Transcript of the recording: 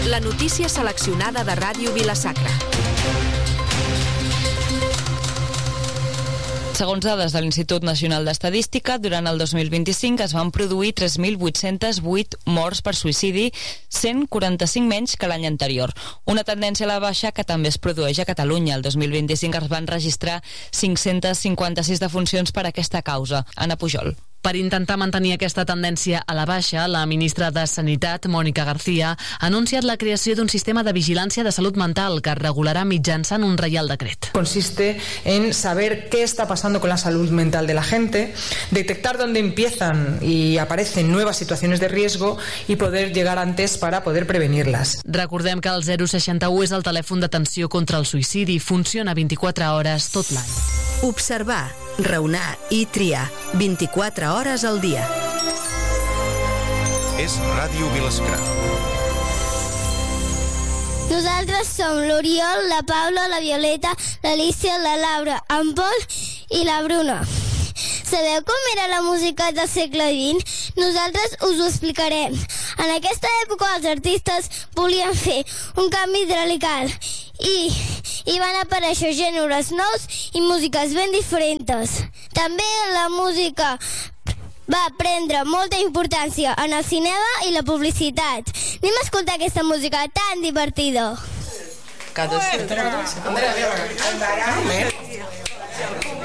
La notícia seleccionada de Ràdio Vila-sacra. Segons dades de l'Institut Nacional d'Estadística, durant el 2025 es van produir 3.808 morts per suïcidi, 145 menys que l'any anterior. Una tendència a la baixa que també es produeix a Catalunya. El 2025 es van registrar 556 defuncions per aquesta causa. Anna Pujol. Per intentar mantenir aquesta tendència a la baixa, la ministra de Sanitat, Mónica García, ha anunciat la creació d'un sistema de vigilància de salut mental que es regularà mitjançant un reial decret. Consiste en saber qué está pasando con la salud mental de la gente, detectar dónde empiezan y aparecen nuevas situaciones de riesgo y poder llegar antes para poder prevenirlas. Recordem que el 061 és el telèfon d'atenció contra el suïcidi. Funciona 24 hores tot l'any. Observar, raonar i triar 24 hores al dia. És Ràdio Vila-sacra. Nosaltres som l'Oriol, la Paula, la Violeta, l'Alícia, la Laura, en Pol i la Bruna. Sabeu com era la música del segle XX? Nosaltres us ho explicarem. En aquesta època els artistes volien fer un canvi radical i van aparèixer gèneres nous i músiques ben diferents. També la música va prendre molta importància en el cinema i la publicitat. Anem a escoltar aquesta música tan divertida. Andrea,